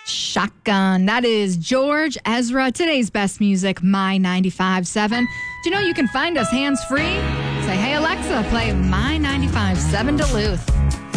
Shotgun. That is George Ezra. Today's best music, My 95.7. Do you know you can find us hands-free? Say, hey, Alexa, play My 95.7 Duluth.